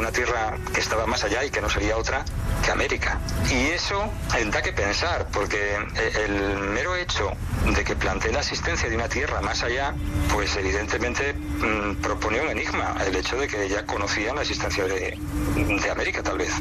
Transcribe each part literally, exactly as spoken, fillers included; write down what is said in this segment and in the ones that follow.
una tierra que estaba más allá y que no sería otra que América. Y eso da que pensar, porque el mero hecho de que plantee la existencia de una tierra más allá, pues evidentemente mmm, propone un enigma, el hecho de que ya conocían la existencia de, de América, tal vez.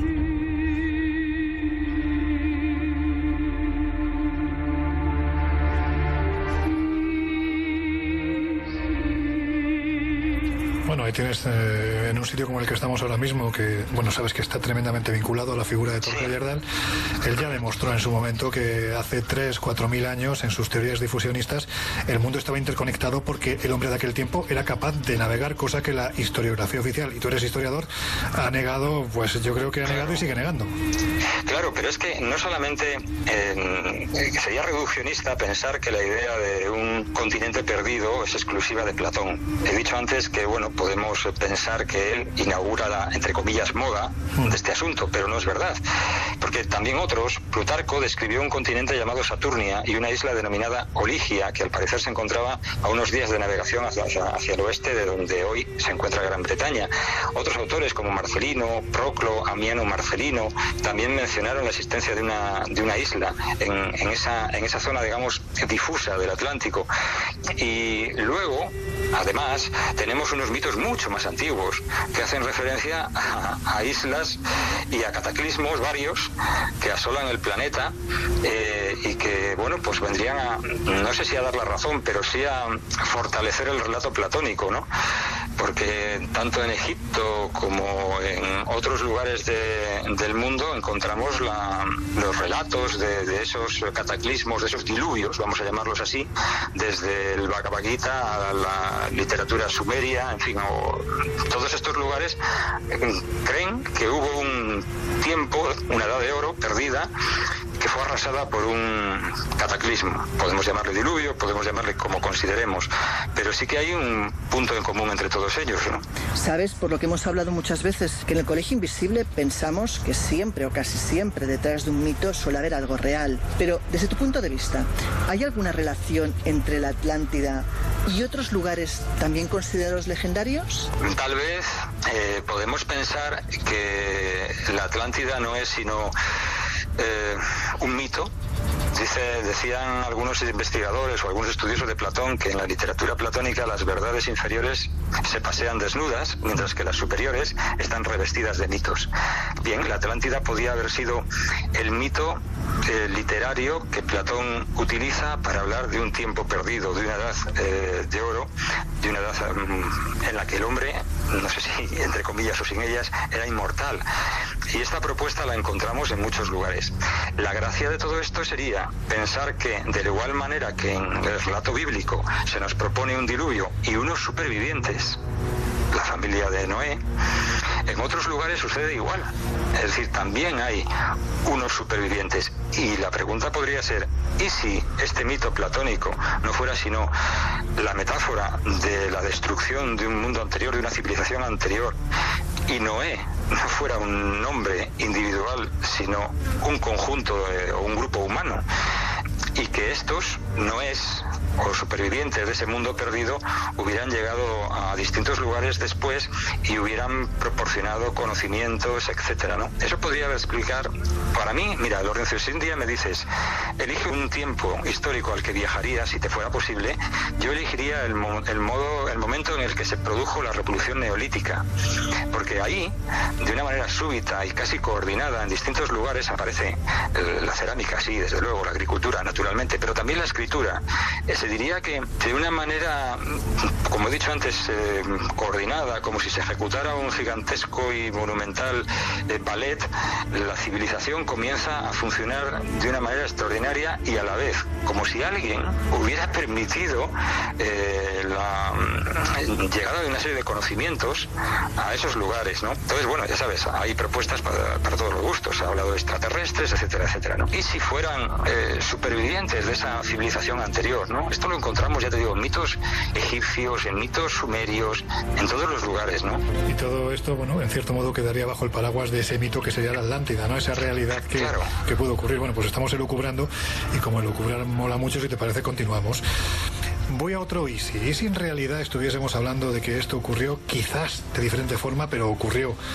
Bueno, ahí tienes, eh, en un sitio como el que estamos ahora mismo, que, bueno, sabes que está tremendamente vinculado a la figura de Torque Heyerdahl. Él ya demostró en su momento que hace tres, cuatro mil años, en sus teorías difusionistas, el mundo estaba interconectado porque el hombre de aquel tiempo era capaz de navegar, cosa que la historiografía oficial, y tú eres historiador, ha negado, pues yo creo que ha negado y sigue negando. Claro, pero es que no solamente eh, sería reduccionista pensar que la idea de un continente perdido es exclusiva de Platón. He dicho antes que, bueno, podemos pensar que él inaugura la, entre comillas, moda de este asunto, pero no es verdad, porque también otros, Plutarco describió un continente llamado Saturnia y una isla denominada Oligia, que al parecer se encontraba a unos días de navegación hacia, hacia el oeste de donde hoy se encuentra Gran Bretaña. Otros autores como Marcelino, Proclo, Amiano Marcelino, también mencionaron la existencia de una, de una isla en, en, esa, en esa zona, digamos, difusa del Atlántico. Y luego, además, tenemos unos mitos mucho más antiguos que hacen referencia a, a islas y a cataclismos varios que asolan el planeta eh, y que, bueno, pues vendrían a, no sé si a dar la razón, pero sí a fortalecer el relato platónico, ¿no? Porque tanto en Egipto como en otros lugares de, del mundo encontramos la, los relatos de, de esos cataclismos, de esos diluvios, vamos a llamarlos así, desde el Bhagavad Gita a la literatura sumeria, en fin, o, todos estos lugares creen que hubo un tiempo, una edad de oro perdida, que fue arrasada por un cataclismo. Podemos llamarle diluvio, podemos llamarle como consideremos, pero sí que hay un punto en común entre todos ellos, ¿no? Sabes, por lo que hemos hablado muchas veces, que en el Colegio Invisible pensamos que siempre o casi siempre detrás de un mito suele haber algo real. Pero desde tu punto de vista, ¿hay alguna relación entre la Atlántida y otros lugares también considerados legendarios? Tal vez eh, podemos pensar que la Atlántida no es sino eh, un mito. Dice, decían algunos investigadores o algunos estudiosos de Platón que en la literatura platónica las verdades inferiores se pasean desnudas, mientras que las superiores están revestidas de mitos. Bien, la Atlántida podía haber sido el mito eh, literario que Platón utiliza para hablar de un tiempo perdido, de una edad eh, de oro, de una edad um, en la que el hombre, no sé si entre comillas o sin ellas, era inmortal. Y esta propuesta la encontramos en muchos lugares. La gracia de todo esto sería pensar que, de la igual manera que en el relato bíblico se nos propone un diluvio y unos supervivientes, la familia de Noé, en otros lugares sucede igual. Es decir, también hay unos supervivientes. Y la pregunta podría ser, ¿y si este mito platónico no fuera sino la metáfora de la destrucción de un mundo anterior, de una civilización anterior, y Noé no fuera un nombre individual, sino un conjunto de, o un grupo humano, y que estos Noés o supervivientes de ese mundo perdido hubieran llegado a distintos lugares después y hubieran proporcionado conocimientos, etcétera, ¿no? Eso podría explicar, para mí, mira, Lorenzo, si un día me dices, elige un tiempo histórico al que viajarías si te fuera posible, yo elegiría el, mo el modo, el momento en el que se produjo la revolución neolítica, porque ahí, de una manera súbita y casi coordinada en distintos lugares, aparece el, la cerámica, sí, desde luego, la agricultura, naturalmente, pero también la escritura. Se diría que de una manera, como he dicho antes, eh, coordinada, como si se ejecutara un gigantesco y monumental eh, ballet, la civilización comienza a funcionar de una manera extraordinaria y a la vez, como si alguien hubiera permitido eh, la eh, llegada de una serie de conocimientos a esos lugares, ¿no? Entonces, bueno, ya sabes, hay propuestas para, para todos los gustos, se ha hablado de extraterrestres, etcétera, etcétera, ¿no? Y si fueran eh, supervivientes de esa civilización anterior, ¿no? Esto lo encontramos, ya te digo, en mitos egipcios, en mitos sumerios, en todos los lugares, ¿no? Y todo esto, bueno, en cierto modo quedaría bajo el paraguas de ese mito que sería la Atlántida, ¿no? Esa realidad que, claro, que pudo ocurrir. Bueno, pues estamos elucubrando y como elucubrar mola mucho, si te parece, continuamos. Voy a otro ¿y si? ¿Y si en realidad estuviésemos hablando de que esto ocurrió quizás de diferente forma, pero ocurrió